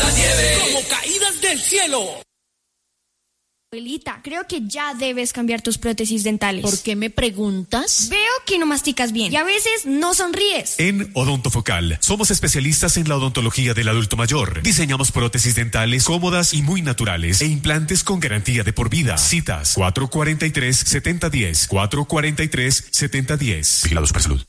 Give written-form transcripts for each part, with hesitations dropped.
nieve. Como caídas del cielo. Abuelita, creo que ya debes cambiar tus prótesis dentales. ¿Por qué me preguntas? Veo que no masticas bien y a veces no sonríes. En Odontofocal somos especialistas en la odontología del adulto mayor. Diseñamos prótesis dentales cómodas y muy naturales e implantes con garantía de por vida. Citas 443-7010, 443-7010. Vigilados por salud.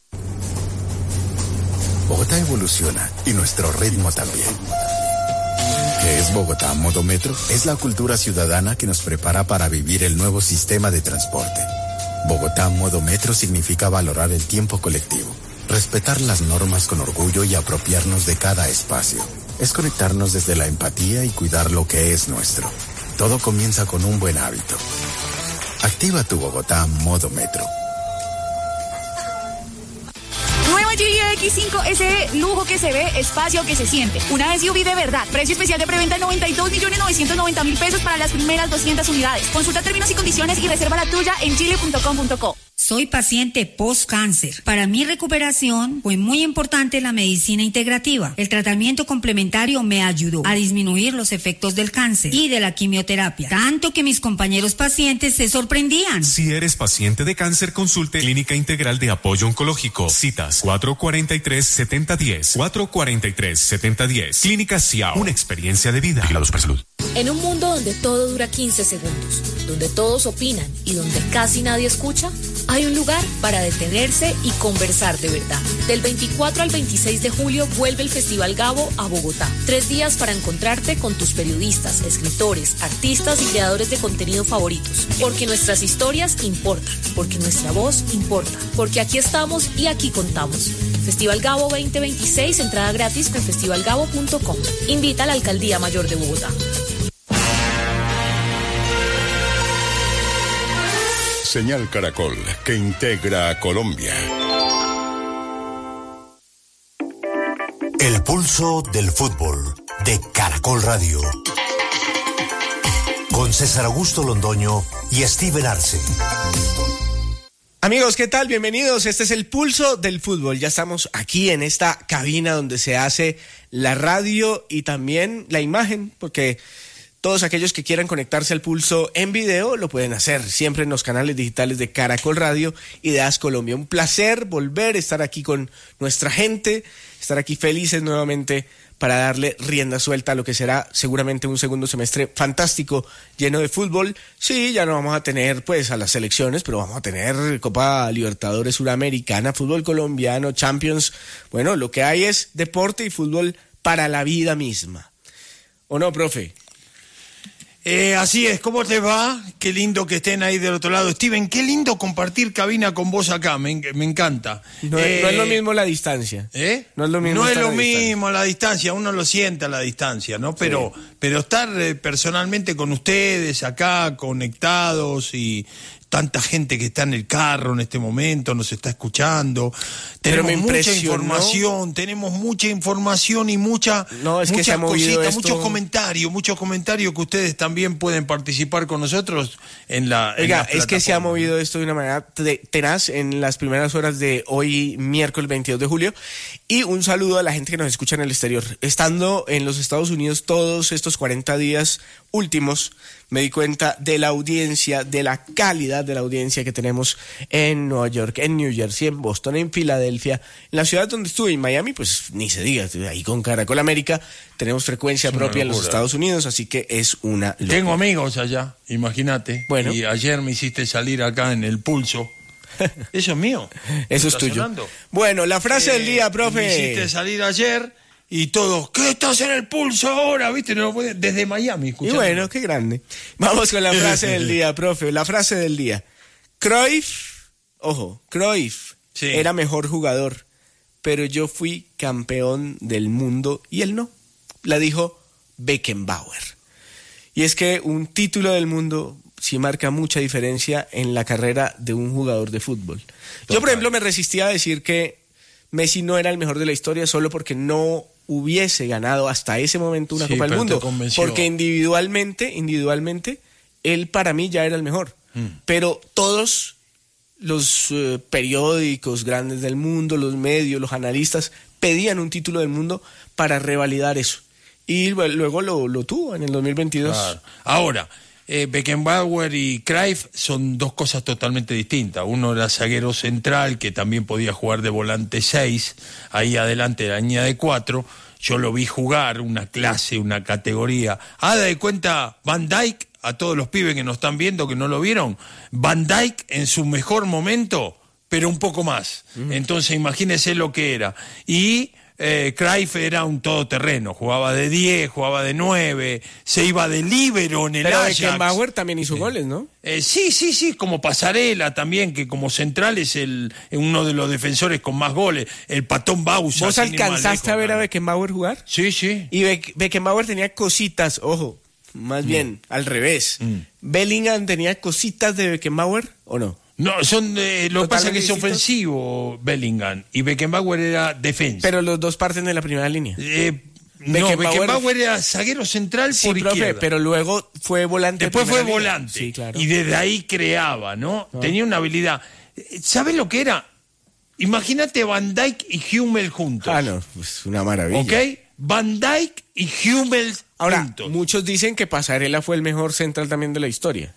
Bogotá evoluciona y nuestro ritmo también. ¿Qué es Bogotá Modo Metro? Es la cultura ciudadana que nos prepara para vivir el nuevo sistema de transporte. Bogotá Modo Metro significa valorar el tiempo colectivo, respetar las normas con orgullo y apropiarnos de cada espacio. Es conectarnos desde la empatía y cuidar lo que es nuestro. Todo comienza con un buen hábito. Activa tu Bogotá Modo Metro. Nueva Geely X5 SE, lujo que se ve, espacio que se siente. Una SUV de verdad. Precio especial de preventa de 92.990.000 pesos para las primeras 200 unidades. Consulta términos y condiciones y reserva la tuya en geely.com.co. Soy paciente post-cáncer. Para mi recuperación fue muy importante la medicina integrativa. El tratamiento complementario me ayudó a disminuir los efectos del cáncer y de la quimioterapia, tanto que mis compañeros pacientes se sorprendían. Si eres paciente de cáncer, consulte Clínica Integral de Apoyo Oncológico. Citas 443-7010, 443-7010. Clínica Ciao, una experiencia de vida. Vigilados por salud. En un mundo donde todo dura 15 segundos, donde todos opinan y donde casi nadie escucha, hay un lugar para detenerse y conversar de verdad. Del 24 al 26 de julio vuelve el Festival Gabo a Bogotá. 3 días para encontrarte con tus periodistas, escritores, artistas y creadores de contenido favoritos. Porque nuestras historias importan, porque nuestra voz importa, porque aquí estamos y aquí contamos. Festival Gabo 2026, entrada gratis en festivalgabo.com. Invita a la Alcaldía Mayor de Bogotá. Señal Caracol, que integra a Colombia. El pulso del fútbol de Caracol Radio. Con César Augusto Londoño y Steven Arce. Amigos, ¿qué tal? Bienvenidos. Este es el pulso del fútbol. Ya estamos aquí en esta cabina donde se hace la radio y también la imagen, porque todos aquellos que quieran conectarse al pulso en video lo pueden hacer siempre en los canales digitales de Caracol Radio y de AS Colombia. Un placer volver a estar aquí con nuestra gente, estar aquí felices nuevamente para darle rienda suelta a lo que será seguramente un segundo semestre fantástico, lleno de fútbol. Sí, ya no vamos a tener pues a las selecciones, pero vamos a tener Copa Libertadores Suramericana, fútbol colombiano, Champions. Bueno, lo que hay es deporte y fútbol para la vida misma. ¿O no, profe? Así es, ¿cómo te va? Qué lindo que estén ahí del otro lado. Steven, qué lindo compartir cabina con vos acá, me encanta. No es lo mismo la distancia. No es lo mismo. No es lo mismo la distancia, uno lo siente a la distancia, ¿no? Pero, sí. Pero estar personalmente con ustedes acá, conectados y tanta gente que está en el carro en este momento, nos está escuchando. Tenemos mucha información y muchas cositas, muchos comentarios que ustedes también pueden participar con nosotros en la es que se ha movido esto de una manera tenaz en las primeras horas de hoy, miércoles 22 de julio. Y un saludo a la gente que nos escucha en el exterior. Estando en los Estados Unidos todos estos 40 días últimos, me di cuenta de la audiencia, de la calidad de la audiencia que tenemos en Nueva York, en New Jersey, en Boston, en Filadelfia, en la ciudad donde estuve, en Miami, pues ni se diga, ahí con Caracol América tenemos frecuencia propia en los Estados Unidos, así que es una locura. Tengo amigos allá, imagínate, bueno. Y ayer me hiciste salir acá en el pulso. Eso es mío. Eso es tuyo. Sonando. Bueno, la frase del día, profe. Me hiciste salir ayer. Y todos, ¿qué estás en el pulso ahora? ¿Viste? No lo pueden, desde Miami, escuchando. Y bueno, qué grande. Vamos con la frase del día, profe. La frase del día. Cruyff era mejor jugador, pero yo fui campeón del mundo y él no. La dijo Beckenbauer. Y es que un título del mundo sí marca mucha diferencia en la carrera de un jugador de fútbol. Total. Yo, por ejemplo, me resistía a decir que Messi no era el mejor de la historia solo porque no hubiese ganado hasta ese momento una Copa del Mundo, porque individualmente él para mí ya era el mejor, pero todos los periódicos grandes del mundo, los medios, los analistas pedían un título del mundo para revalidar eso, y luego lo tuvo en el 2022. Claro. Ahora, Beckenbauer y Cruyff son dos cosas totalmente distintas. Uno era zaguero central, que también podía jugar de volante 6, ahí adelante de la línea de 4. Yo lo vi jugar, una clase, una categoría. Haga de cuenta Van Dijk, a todos los pibes que nos están viendo, que no lo vieron, Van Dijk en su mejor momento, pero un poco más. Entonces imagínense lo que era. Y Cruyff era un todoterreno, jugaba de 10, jugaba de 9, se iba de líbero en el Ajax. Pero Beckenbauer también hizo goles, ¿no? Sí, como Pasarela también, que como central es uno de los defensores con más goles, el Patón Bausa. ¿Vos alcanzaste a ver a Beckenbauer jugar? Sí. Y Beckenbauer tenía cositas, ojo, más bien al revés. ¿Bellingham tenía cositas de Beckenbauer o no? No, lo que pasa es que es ofensivo Bellingham y Beckenbauer era defensa. Pero los dos parten de la primera línea. Beckenbauer era zaguero central por izquierda. Profe, pero luego fue volante. Después fue volante. Sí, claro. Y desde ahí creaba, ¿no? Tenía una habilidad. ¿Sabes lo que era? Imagínate Van Dijk y Hummel juntos. Ah, no, pues una maravilla. ¿Ok? Van Dijk y Hummel juntos. Muchos dicen que Pasarela fue el mejor central también de la historia.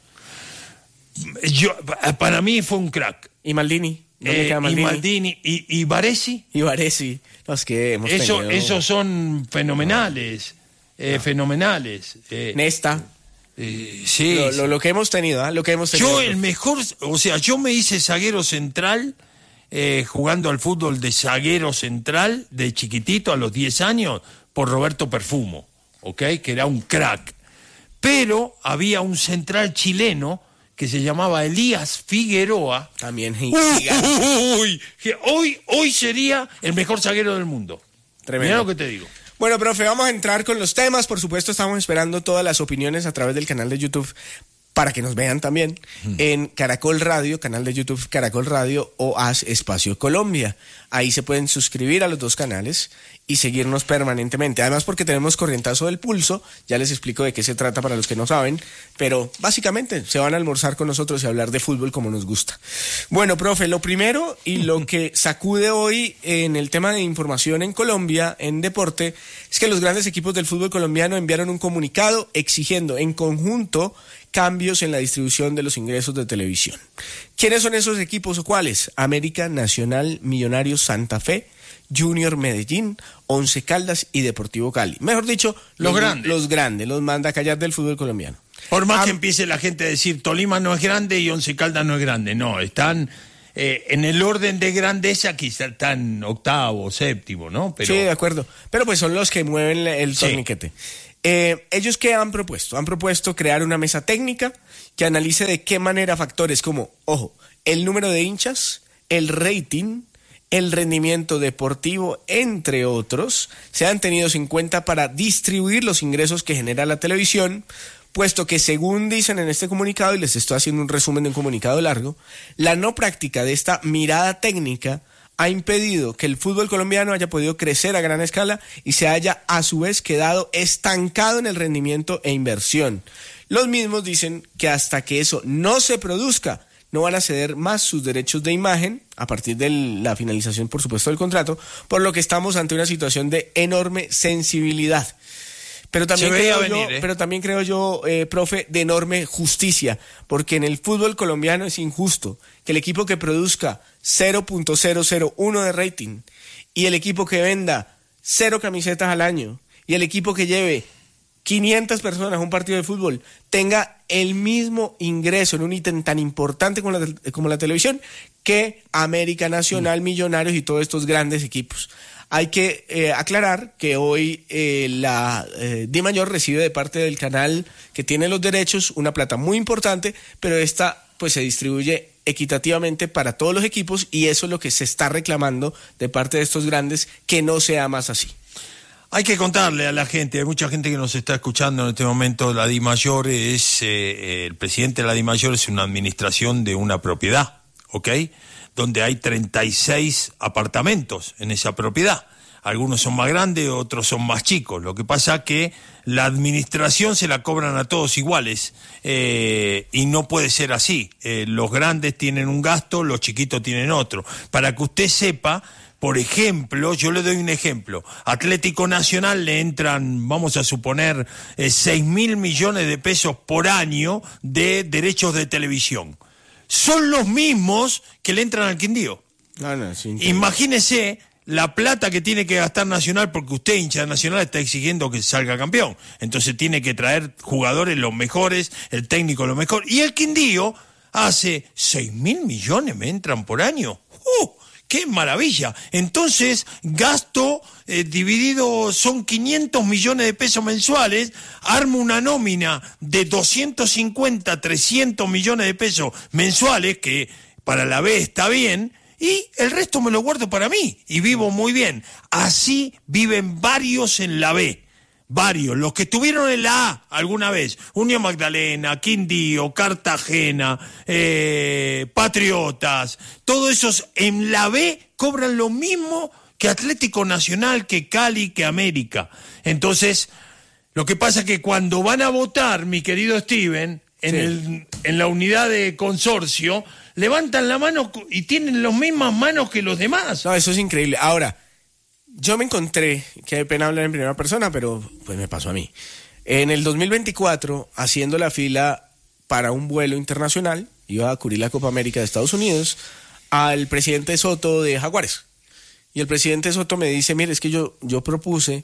Para mí fue un crack. ¿Y Maldini? Y Maldini. ¿Y Baresi? Y Baresi. Los que hemos tenido. Esos son fenomenales. Fenomenales. Nesta. Sí. Lo que hemos tenido, lo que hemos tenido. Yo el mejor, yo me hice zaguero central, jugando al fútbol de zaguero central, de chiquitito, a los 10 años, por Roberto Perfumo, ¿ok? Que era un crack. Pero había un central chileno que se llamaba Elías Figueroa. También hoy sería el mejor zaguero del mundo. Tremendo. Mira lo que te digo. Bueno, profe, vamos a entrar con los temas. Por supuesto, estamos esperando todas las opiniones a través del canal de YouTube para que nos vean también en Caracol Radio, canal de YouTube Caracol Radio o Haz Espacio Colombia. Ahí se pueden suscribir a los dos canales y seguirnos permanentemente. Además, porque tenemos Corrientazo del Pulso, ya les explico de qué se trata para los que no saben, pero básicamente se van a almorzar con nosotros y hablar de fútbol como nos gusta. Bueno, profe, lo primero y lo que sacude hoy en el tema de información en Colombia, en deporte, es que los grandes equipos del fútbol colombiano enviaron un comunicado exigiendo en conjunto cambios en la distribución de los ingresos de televisión. ¿Quiénes son esos equipos o cuáles? América, Nacional, Millonarios, Santa Fe, Junior Medellín, Once Caldas y Deportivo Cali. Mejor dicho, los grandes, los mandacallas del fútbol colombiano. Por más que empiece la gente a decir Tolima no es grande y Once Caldas no es grande, no, están en el orden de grandeza, quizá están octavo, séptimo, ¿no? Pero... Sí, de acuerdo, pero pues son los que mueven el torniquete. ¿Ellos qué han propuesto? Han propuesto crear una mesa técnica que analice de qué manera factores como, ojo, el número de hinchas, el rating, el rendimiento deportivo, entre otros, sean tenidos en cuenta para distribuir los ingresos que genera la televisión, puesto que según dicen en este comunicado, y les estoy haciendo un resumen de un comunicado largo, la no práctica de esta mirada técnica ha impedido que el fútbol colombiano haya podido crecer a gran escala y se haya a su vez quedado estancado en el rendimiento e inversión. Los mismos dicen que hasta que eso no se produzca, no van a ceder más sus derechos de imagen a partir de la finalización, por supuesto, del contrato, por lo que estamos ante una situación de enorme sensibilidad. Pero también creo yo, profe, de enorme justicia, porque en el fútbol colombiano es injusto que el equipo que produzca 0.001 de rating y el equipo que venda 0 camisetas al año y el equipo que lleve 500 personas a un partido de fútbol tenga el mismo ingreso en un ítem tan importante como la televisión que América, Nacional, Millonarios y todos estos grandes equipos. Hay que aclarar que hoy la DIMAYOR recibe de parte del canal que tiene los derechos una plata muy importante, pero esta pues se distribuye equitativamente para todos los equipos y eso es lo que se está reclamando de parte de estos grandes, que no sea más así. Hay que contarle a la gente, hay mucha gente que nos está escuchando en este momento. La DIMAYOR es, el presidente de la DIMAYOR es una administración de una propiedad, ¿ok? Donde hay 36 apartamentos en esa propiedad. Algunos son más grandes, otros son más chicos. Lo que pasa es que la administración se la cobran a todos iguales y no puede ser así. Los grandes tienen un gasto, los chiquitos tienen otro. Para que usted sepa, por ejemplo, yo le doy un ejemplo, Atlético Nacional le entran, vamos a suponer, 6.000 millones de pesos por año de derechos de televisión. Son los mismos que le entran al Quindío. Imagínese la plata que tiene que gastar Nacional, porque usted, hincha de Nacional, está exigiendo que salga campeón. Entonces tiene que traer jugadores los mejores, el técnico lo mejor. Y el Quindío hace 6.000 millones, me entran por año. ¡Qué maravilla! Entonces, gasto dividido, son 500 millones de pesos mensuales, armo una nómina de 250, 300 millones de pesos mensuales, que para la B está bien, y el resto me lo guardo para mí, y vivo muy bien. Así viven varios en la B. Varios, los que estuvieron en la A alguna vez, Unión Magdalena, Quindío, Cartagena, Patriotas, todos esos en la B cobran lo mismo que Atlético Nacional, que Cali, que América. Entonces, lo que pasa es que cuando van a votar, mi querido Steven, en la unidad de consorcio, levantan la mano y tienen las mismas manos que los demás. No, eso es increíble. Ahora, yo me encontré, que hay pena hablar en primera persona, pero pues me pasó a mí. En el 2024, haciendo la fila para un vuelo internacional, iba a cubrir la Copa América de Estados Unidos, al presidente Soto de Jaguares. Y el presidente Soto me dice, mire, es que yo propuse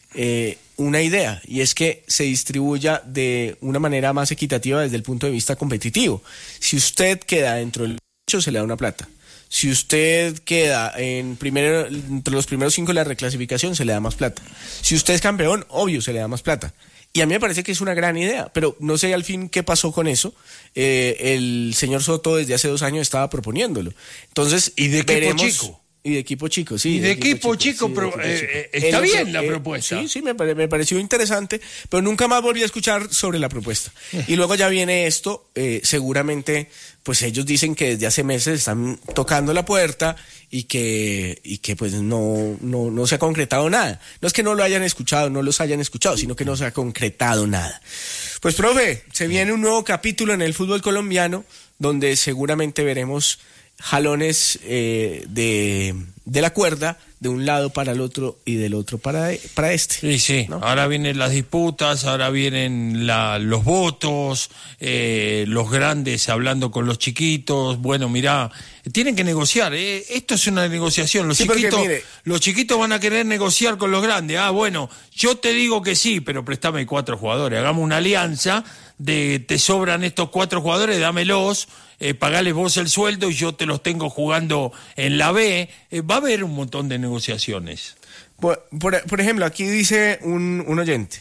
una idea, y es que se distribuya de una manera más equitativa desde el punto de vista competitivo. Si usted queda dentro del 8, se le da una plata. Si usted queda entre los primeros 5 de la reclasificación, se le da más plata. Si usted es campeón, obvio, se le da más plata. Y a mí me parece que es una gran idea, pero no sé al fin qué pasó con eso. El señor Soto desde hace 2 años estaba proponiéndolo. Entonces, ¿y de equipo chico? Y de equipo chico, sí. Y de equipo chico, pero está bien la propuesta. Sí, me pareció interesante, pero nunca más volví a escuchar sobre la propuesta. Y luego ya viene esto, seguramente, pues ellos dicen que desde hace meses están tocando la puerta y que pues no se ha concretado nada. No es que no lo hayan escuchado, no los hayan escuchado, sino que no se ha concretado nada. Pues, profe, se viene un nuevo capítulo en el fútbol colombiano, donde seguramente veremos jalones de la cuerda de un lado para el otro y del otro para este. Sí, ¿no? Ahora vienen las disputas, ahora vienen los votos, los grandes hablando con los chiquitos. Bueno, mirá, tienen que negociar, esto es una negociación. Los chiquitos van a querer negociar con los grandes. Bueno, yo te digo que sí, pero préstame 4 jugadores, hagamos una alianza te sobran estos 4 jugadores, dámelos, pagales vos el sueldo y yo te los tengo jugando en la B. Va a haber un montón de negociaciones. Por ejemplo, aquí dice un oyente,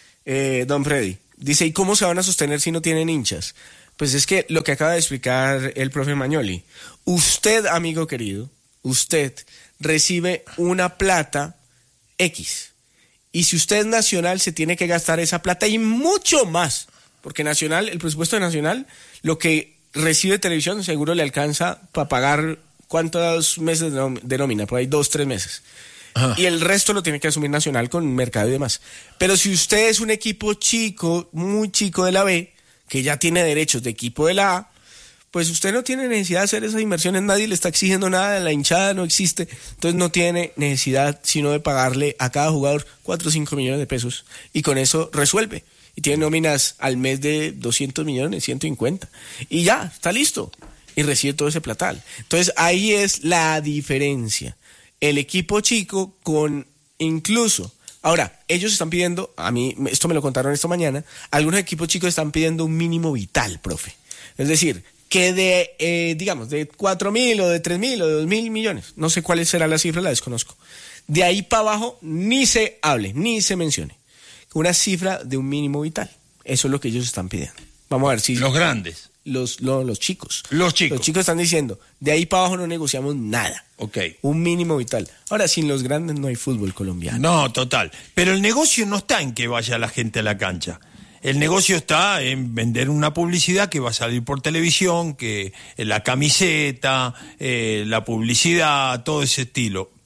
don Freddy, dice, ¿y cómo se van a sostener si no tienen hinchas? Pues es que lo que acaba de explicar el profe Magnoli, usted, amigo querido, usted recibe una plata X, y si usted es Nacional se tiene que gastar esa plata y mucho más, porque Nacional, el presupuesto de Nacional, lo que recibe televisión seguro le alcanza para pagar ¿cuántos meses de nómina? Por ahí 2-3 meses. Ajá. Y el resto lo tiene que asumir Nacional con mercado y demás. Pero si usted es un equipo chico, muy chico de la B, que ya tiene derechos de equipo de la A, pues usted no tiene necesidad de hacer esas inversiones, nadie le está exigiendo nada, la hinchada no existe, entonces no tiene necesidad sino de pagarle a cada jugador 4 o 5 millones de pesos, y con eso resuelve. Y tiene nóminas al mes de 200 millones, 150. Y ya, está listo. Y recibe todo ese platal. Entonces, ahí es la diferencia. El equipo chico con incluso... Ahora, ellos están pidiendo, a mí, esto me lo contaron esta mañana, algunos equipos chicos están pidiendo un mínimo vital, profe. Es decir, que digamos, de 4.000 o de 3.000 o de 2.000 millones. No sé cuál será la cifra, la desconozco. De ahí para abajo, ni se hable, ni se mencione. Una cifra de un mínimo vital. Eso es lo que ellos están pidiendo. Vamos a ver si... Los grandes. Los chicos. Los chicos. Los chicos están diciendo, de ahí para abajo no negociamos nada. Ok. Un mínimo vital. Ahora, sin los grandes no hay fútbol colombiano. No, total. Pero el negocio no está en que vaya la gente a la cancha. El negocio está en vender una publicidad que va a salir por televisión, que la camiseta, la publicidad, todo ese estilo.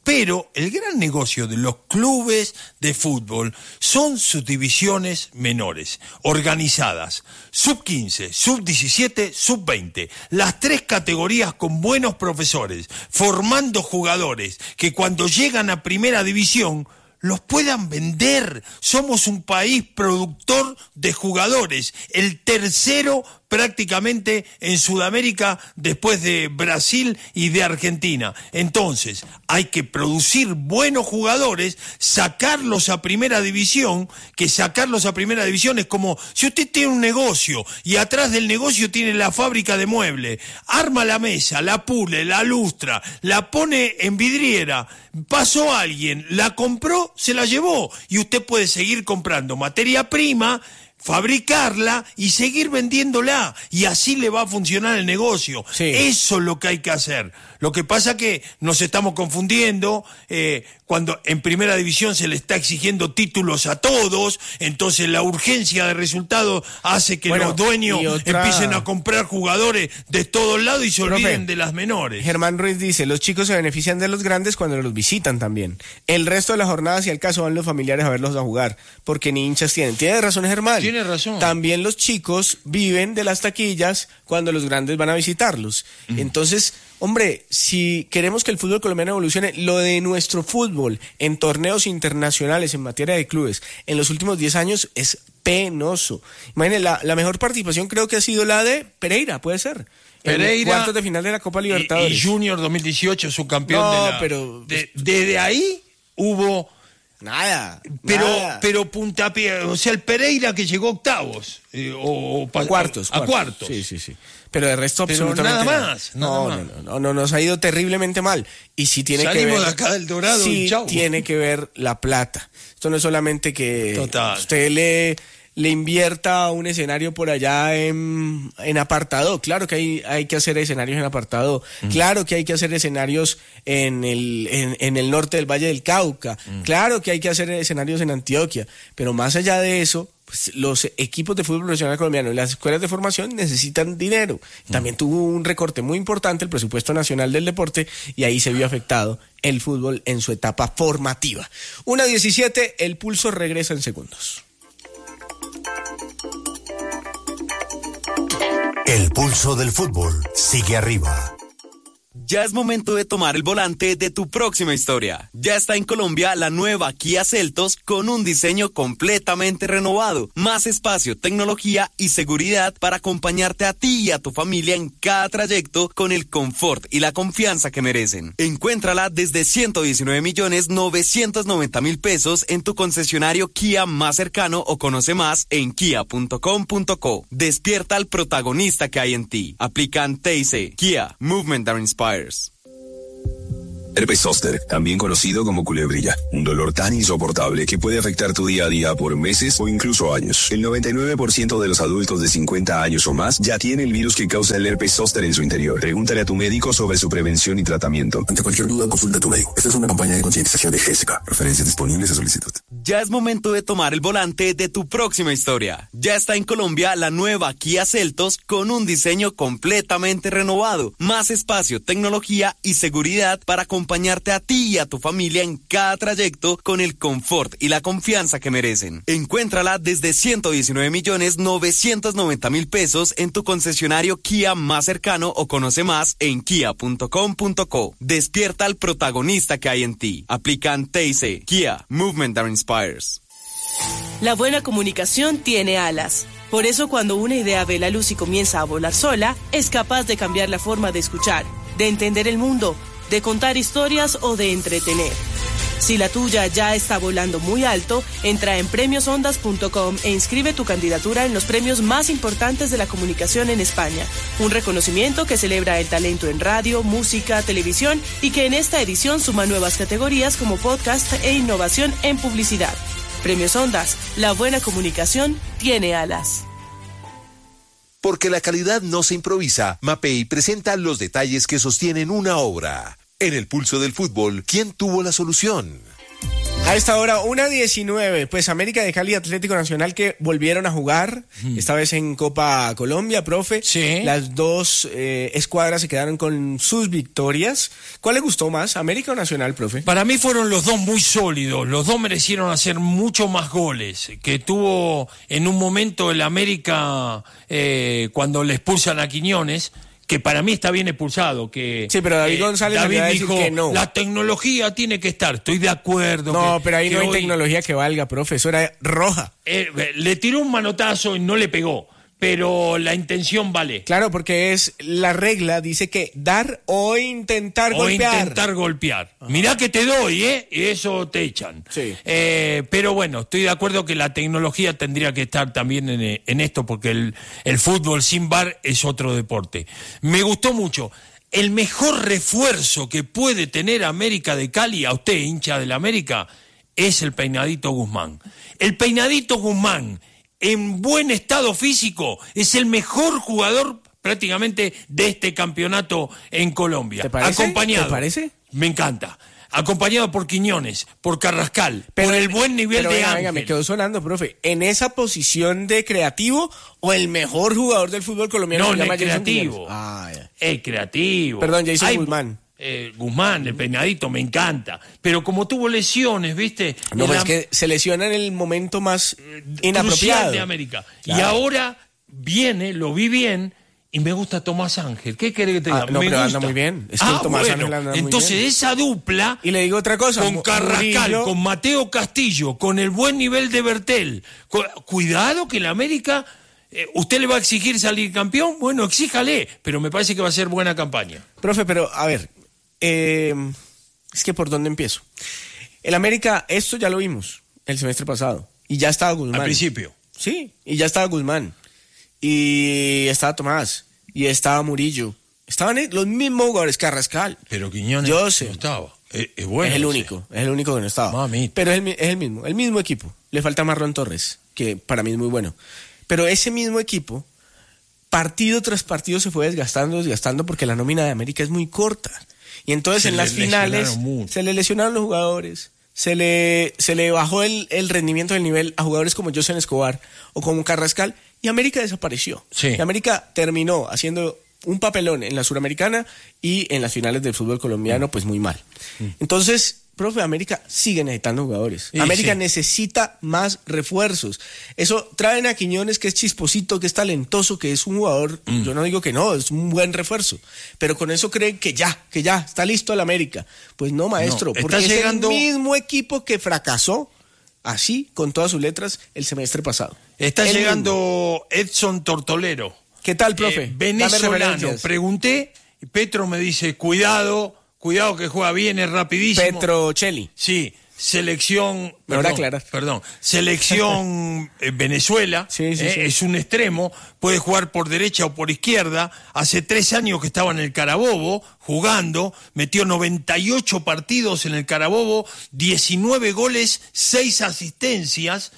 Pero el gran negocio de los clubes de fútbol son sus divisiones menores, organizadas, sub-15, sub-17, sub-20, las 3 categorías con buenos profesores, formando jugadores que cuando llegan a primera división los puedan vender. Somos un país productor de jugadores, el tercero prácticamente en Sudamérica después de Brasil y de Argentina. Entonces, hay que producir buenos jugadores, sacarlos a primera división, que sacarlos a primera división es como si usted tiene un negocio y atrás del negocio tiene la fábrica de muebles, arma la mesa, la pule, la lustra, la pone en vidriera, pasó alguien, la compró, se la llevó y usted puede seguir comprando materia prima, fabricarla y seguir vendiéndola, y así le va a funcionar el negocio. Sí. Eso es lo que hay que hacer. Lo que pasa que nos estamos confundiendo cuando en primera división se le está exigiendo títulos a todos, entonces la urgencia de resultados hace que los dueños empiecen a comprar jugadores de todos lados y se olviden de las menores. Germán Ruiz dice, los chicos se benefician de los grandes cuando los visitan también. El resto de la jornada, si al caso, van los familiares a verlos a jugar, porque ni hinchas tienen. Tiene razón Germán. Tiene razón. También los chicos viven de las taquillas cuando los grandes van a visitarlos. Entonces, hombre, si queremos que el fútbol colombiano evolucione, lo de nuestro fútbol en torneos internacionales, en materia de clubes, en los últimos 10 años es penoso. Imagínense, la mejor participación creo que ha sido la de Pereira, puede ser. Pereira, en cuartos de final de la Copa Libertadores. Y Junior 2018, subcampeón pero desde ahí hubo... Nada. Pero puntapié, o sea, el Pereira que llegó a octavos. A cuartos. Sí. Pero de resto absolutamente nada más. No, nos ha ido terriblemente mal. Y si tiene Salimos que ver, de acá del Dorado sí, y chau. Tiene que ver la plata. Esto no es solamente que usted le invierta a un escenario por allá en apartado. Claro que hay que hacer escenarios en apartado. Claro que hay que hacer escenarios en el norte del Valle del Cauca. Claro que hay que hacer escenarios en Antioquia. Pero más allá de eso, pues, los equipos de fútbol profesional colombiano y las escuelas de formación necesitan dinero. También tuvo un recorte muy importante el presupuesto nacional del deporte y ahí se vio afectado el fútbol en su etapa formativa. 1:17, el pulso regresa en segundos. El pulso del fútbol sigue arriba. Ya es momento de tomar el volante de tu próxima historia. Ya está en Colombia la nueva Kia Seltos con un diseño completamente renovado, más espacio, tecnología y seguridad para acompañarte a ti y a tu familia en cada trayecto con el confort y la confianza que merecen. Encuéntrala desde 119.990.000 pesos en tu concesionario Kia más cercano o conoce más en kia.com.co. Despierta al protagonista que hay en ti. Aplican TIC. Kia, Movement that Inspires. Herpes zóster, también conocido como culebrilla, un dolor tan insoportable que puede afectar tu día a día por meses o incluso años. El 99% de los adultos de 50 años o más ya tiene el virus que causa el herpes zóster en su interior. Pregúntale a tu médico sobre su prevención y tratamiento. Ante cualquier duda, consulta a tu médico. Esta es una campaña de concientización de GESCA. Referencias disponibles a solicitud. Ya es momento de tomar el volante de tu próxima historia. Ya está en Colombia la nueva Kia Seltos con un diseño completamente renovado, más espacio, tecnología y seguridad para acompañarte a ti y a tu familia en cada trayecto con el confort y la confianza que merecen. Encuéntrala desde 119.990.000 pesos en tu concesionario Kia más cercano o conoce más en kia.com.co. Despierta al protagonista que hay en ti. Aplican TIC. Kia, Movement that Inspires. La buena comunicación tiene alas. Por eso cuando una idea ve la luz y comienza a volar sola, es capaz de cambiar la forma de escuchar, de entender el mundo, de contar historias o de entretener. Si la tuya ya está volando muy alto, entra en premiosondas.com e inscribe tu candidatura en los premios más importantes de la comunicación en España. Un reconocimiento que celebra el talento en radio, música, televisión y que en esta edición suma nuevas categorías como podcast e innovación en publicidad. Premios Ondas, la buena comunicación tiene alas. Porque la calidad no se improvisa, Mapei presenta los detalles que sostienen una obra. En el pulso del fútbol, ¿quién tuvo la solución? A esta hora, 1:19, pues América de Cali y Atlético Nacional que volvieron a jugar, esta vez en Copa Colombia, profe. Sí. Las dos escuadras se quedaron con sus victorias. ¿Cuál le gustó más, América o Nacional, profe? Para mí fueron los dos muy sólidos, los dos merecieron hacer mucho más goles, que tuvo en un momento el América cuando le expulsan a Quiñones, que para mí está bien expulsado, que sí, pero David González dijo que no. La tecnología tiene que estar, estoy de acuerdo. No, pero ahí no hay tecnología que valga, profe, eso era roja. Le tiró un manotazo y no le pegó, pero la intención vale. Claro, porque es la regla, dice que dar o intentar golpear. O intentar golpear. Mirá que te doy, y eso te echan. Sí. Pero bueno, estoy de acuerdo que la tecnología tendría que estar también en esto, porque el fútbol sin VAR es otro deporte. Me gustó mucho. El mejor refuerzo que puede tener América de Cali, a usted, hincha del América, es el Peinadito Guzmán. El Peinadito Guzmán, en buen estado físico, es el mejor jugador prácticamente de este campeonato en Colombia. ¿Te parece? Acompañado. ¿Te parece? Me encanta. Acompañado por Quiñones, por Carrascal, por el buen nivel de Ángel. Venga, me quedó sonando, profe. ¿En esa posición de creativo o el mejor jugador del fútbol colombiano? No, es creativo. Es creativo. Perdón, Jason Guzmán. Guzmán, el Peinadito, me encanta. Pero como tuvo lesiones, ¿viste? No, pero es que se lesiona en el momento más inapropiado de América. Claro. Y ahora viene, lo vi bien, y me gusta Tomás Ángel. ¿Qué querés que te diga? No, me pero gusta. anda muy bien. Es que Tomás Ángel anda muy entonces bien. Esa dupla. Y le digo otra cosa. Con Carrascal, Murillo, con Mateo Castillo, con el buen nivel de Bertel. Cuidado que la América. ¿Usted le va a exigir salir campeón? Bueno, exíjale. Pero me parece que va a ser buena campaña. Profe, pero a ver. Es que ¿por dónde empiezo? El América, esto ya lo vimos el semestre pasado. Y ya estaba Guzmán. Al principio. Sí, y ya estaba Guzmán. Y estaba Tomás. Y estaba Murillo. Estaban los mismos jugadores, Carrascal. Pero Quiñones Yo sé. no estaba. Es bueno. Es el único que no estaba. Mamita. Pero es el mismo equipo. Le falta Marlon Torres, que para mí es muy bueno. Pero ese mismo equipo, partido tras partido se fue desgastando porque la nómina de América es muy corta. Y entonces en las finales se le lesionaron los jugadores, se le bajó el rendimiento del nivel a jugadores como José Escobar o como Carrascal, y América desapareció. Sí. Y América terminó haciendo un papelón en la Suramericana y en las finales del fútbol colombiano, pues muy mal. Entonces, profe, América sigue necesitando jugadores. América necesita más refuerzos. Eso, traen a Quiñones, que es chisposito, que es talentoso, que es un jugador, yo no digo que no, es un buen refuerzo. Pero con eso creen que ya, está listo el América. Pues no, maestro, No, porque es llegando... el mismo equipo que fracasó, así, con todas sus letras, el semestre pasado. Está el llegando mismo. Edson Tortolero. ¿Qué tal, profe? Venezolano. Pregunté, y Petro me dice, cuidado que juega bien, es rapidísimo. Petrocelli. Sí, selección... Perdón. Selección Venezuela, sí. Es un extremo, puede jugar por derecha o por izquierda. Hace 3 años que estaba en el Carabobo jugando, metió 98 partidos en el Carabobo, 19 goles, 6 asistencias.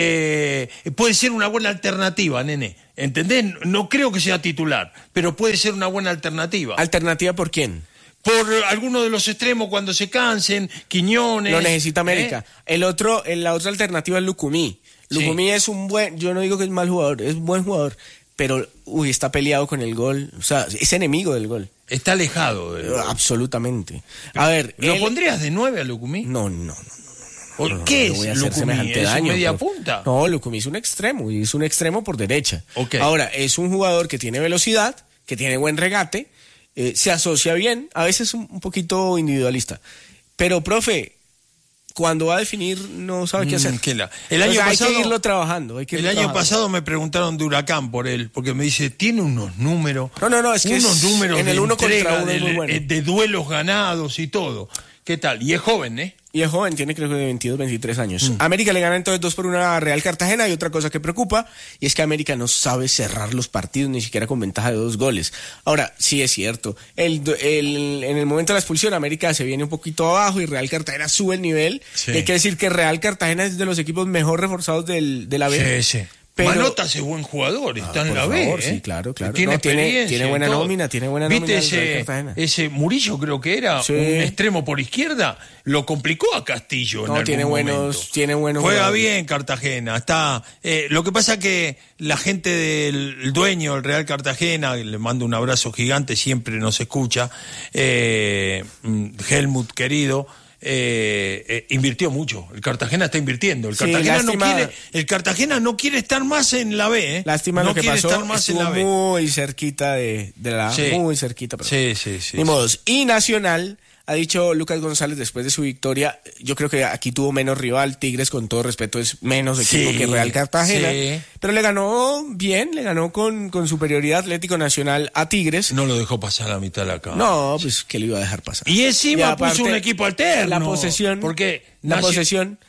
Puede ser una buena alternativa, nene. ¿Entendés? No creo que sea titular, pero puede ser una buena alternativa. ¿Alternativa por quién? Por alguno de los extremos cuando se cansen, Quiñones. Lo necesita América. La otra alternativa es Lucumí. Lucumí es un yo no digo que es mal jugador, es un buen jugador, pero está peleado con el gol, o sea, es enemigo del gol. Está alejado del gol. Absolutamente. A ver, ¿lo pondrías de 9 a Lucumí? No. ¿Por qué voy a es hacer Lucumí? semejante ¿Es daño, un media profe? punta? No, Lucumí es un extremo, y es un extremo por derecha. Okay. Ahora, es un jugador que tiene velocidad, que tiene buen regate, se asocia bien, a veces un poquito individualista. Pero, profe, cuando va a definir no sabe qué hacer. El año pasado, hay que irlo trabajando. El año pasado me preguntaron de Huracán por él, porque me dice, tiene unos números. No, es que unos números en el uno contra uno es muy bueno. De duelos ganados y todo. ¿Qué tal? Y es joven, ¿eh? Y es joven, tiene creo que de 22, 23 años. América le gana entonces 2-1 a Real Cartagena. Y otra cosa que preocupa, y es que América no sabe cerrar los partidos, ni siquiera con ventaja de 2 goles. Ahora, sí es cierto, en el momento de la expulsión, América se viene un poquito abajo y Real Cartagena sube el nivel. Sí. Hay que decir que Real Cartagena es de los equipos mejor reforzados de la B. Sí. Pero, Manotas es buen jugador, está en la favor, B. Sí, claro. Tiene experiencia. Tiene buena nómina, ¿Viste ese Murillo, creo que era, un extremo por izquierda? Lo complicó a Castillo en algún momento. Tiene buenos Juega jugadores. bien Cartagena. Está, lo que pasa que la gente del dueño del Real Cartagena, le mando un abrazo gigante, siempre nos escucha, Helmut querido, invirtió mucho. El Cartagena está invirtiendo. El Cartagena no quiere estar más en la B. Lástima no lo que quiere pasó. Estar más Estuvo en la B. muy cerquita de la muy cerquita. Pero sí. Ni modos. Y Nacional, ha dicho Lucas González después de su victoria, yo creo que aquí tuvo menos rival. Tigres, con todo respeto, es menos equipo que Real Cartagena. Pero le ganó bien, le ganó con superioridad Atlético Nacional a Tigres. No lo dejó pasar a la mitad de la cancha. No, pues que le iba a dejar pasar. Y encima aparte, puso un equipo alterno. La posesión, porque la posesión,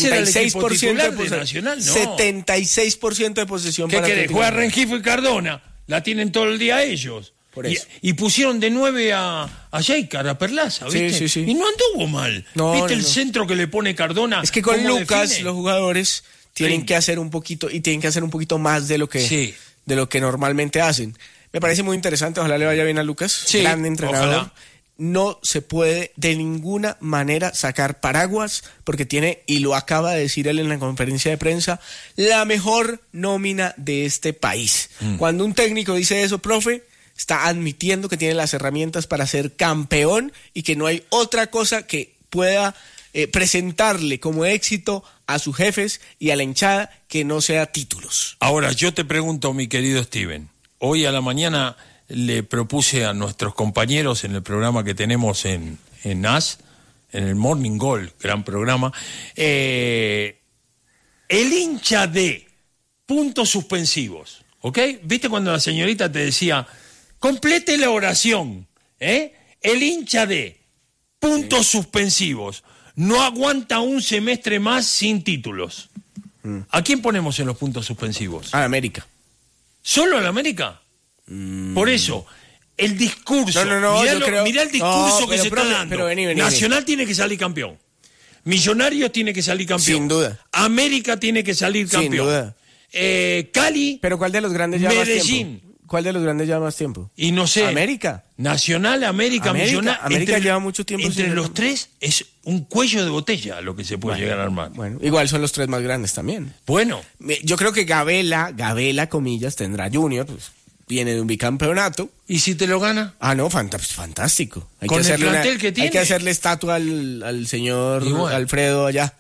76% de Nacional, no. 76% de posesión. ¿Qué para querés? Atlético. Juega Rengifo y Cardona. La tienen todo el día ellos. Por eso. Y pusieron de 9 a Sheikar, a Perlaza, ¿viste? Sí. Y no anduvo mal. ¿Viste el centro que le pone Cardona? Es que con Lucas define? los jugadores tienen que hacer un poquito más de lo que normalmente hacen. Me parece muy interesante, ojalá le vaya bien a Lucas, gran entrenador. Ojalá. No se puede de ninguna manera sacar paraguas porque tiene, y lo acaba de decir él en la conferencia de prensa, la mejor nómina de este país. Cuando un técnico dice eso, profe, está admitiendo que tiene las herramientas para ser campeón y que no hay otra cosa que pueda presentarle como éxito a sus jefes y a la hinchada que no sea títulos. Ahora, yo te pregunto, mi querido Steven, hoy a la mañana le propuse a nuestros compañeros en el programa que tenemos en NAS, en el Morning Goal, gran programa, el hincha de puntos suspensivos, ¿ok? ¿Viste cuando la señorita te decía, complete la oración, el hincha de puntos suspensivos no aguanta un semestre más sin títulos? ¿A quién ponemos en los puntos suspensivos? A América. ¿Solo a la América? Por eso, el discurso, mirá el discurso que se está dando. Vení. Nacional tiene que salir campeón. Millonarios tiene que salir campeón. Sin duda. América tiene que salir campeón. Sin duda. Cali. Pero ¿cuál de los grandes lleva Medellín. más tiempo? ¿Cuál de los grandes lleva más tiempo? Y no sé. América. Nacional, América, Millonarios. América lleva mucho tiempo. Entre los tres es un cuello de botella lo que se puede llegar a armar. Bueno, igual son los tres más grandes también. Bueno. Yo creo que Gabela, comillas, tendrá Junior, pues viene de un bicampeonato. ¿Y si te lo gana? Ah, no, fantástico. Con el plantel que tiene. Hay que hacerle estatua al señor Alfredo allá.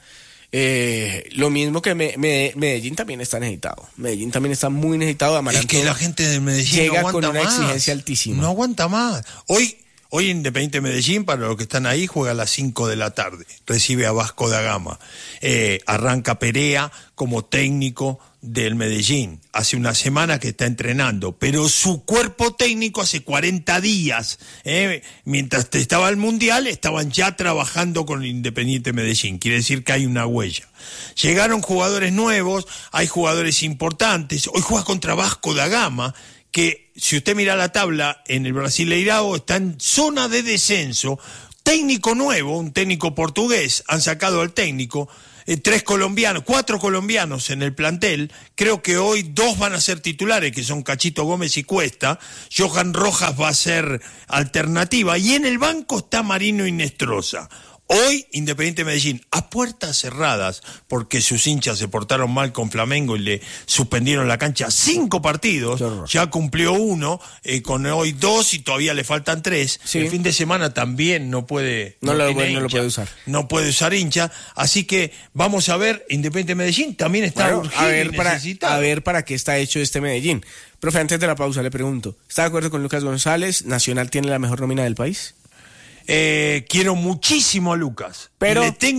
Lo mismo que Medellín también está necesitado. Medellín también está muy necesitado. Amaranto, es que la gente de Medellín llega no aguanta con una más. exigencia altísima. No aguanta más. Hoy Independiente Medellín, para los que están ahí, juega a las 5 de la tarde. Recibe a Vasco da Gama. Arranca Perea como técnico del Medellín. Hace una semana que está entrenando, pero su cuerpo técnico hace 40 días, mientras estaba el Mundial, estaban ya trabajando con el Independiente Medellín. Quiere decir que hay una huella. Llegaron jugadores nuevos, hay jugadores importantes. Hoy juega contra Vasco da Gama, que si usted mira la tabla en el Brasileirao está en zona de descenso. Técnico nuevo, un técnico portugués, han sacado al técnico. 4 colombianos en el plantel. Creo que hoy 2 van a ser titulares, que son Cachito Gómez y Cuesta. Johan Rojas va a ser alternativa. Y en el banco está Marino Inestrosa. Hoy, Independiente Medellín, a puertas cerradas, porque sus hinchas se portaron mal con Flamengo y le suspendieron la cancha 5 partidos, ya cumplió 1, con hoy 2 y todavía le faltan 3. Sí. El fin de semana también no puede... No lo puede usar. No puede usar hincha, así que vamos a ver, Independiente Medellín también está urgido a ver para qué está hecho este Medellín. Profe, antes de la pausa le pregunto, ¿está de acuerdo con Lucas González? ¿Nacional tiene la mejor nómina del país? Quiero muchísimo a Lucas. Pero le tengo